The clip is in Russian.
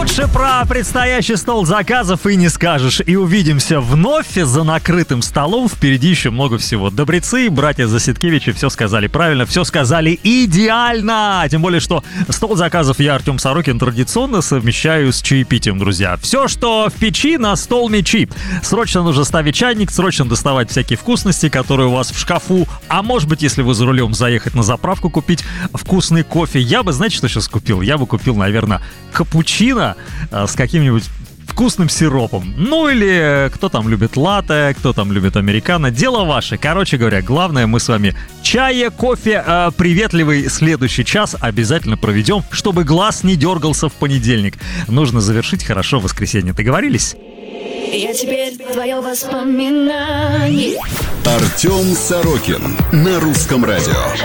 Лучше про предстоящий стол заказов и не скажешь. И увидимся вновь за накрытым столом. Впереди еще много всего. Добрецы, братья Засидкевичи, все сказали правильно, все сказали идеально. Тем более, что стол заказов я, Артем Сорокин, традиционно совмещаю с чаепитием, друзья. Все, что в печи, на стол мечи. Срочно нужно ставить чайник, срочно доставать всякие вкусности, которые у вас в шкафу. А может быть, если вы за рулем, заехать на заправку, купить вкусный кофе. Я бы, знаете, что сейчас купил? Я бы купил, наверное, капучино с каким-нибудь вкусным сиропом. Ну или кто там любит латте, кто там любит американо. Дело ваше. Короче говоря, главное, мы с вами чая, кофе, приветливый следующий час обязательно проведем, чтобы глаз не дергался в понедельник. Нужно завершить хорошо воскресенье. Договорились? Я теперь твое воспоминание. Артем Сорокин на Русском радио.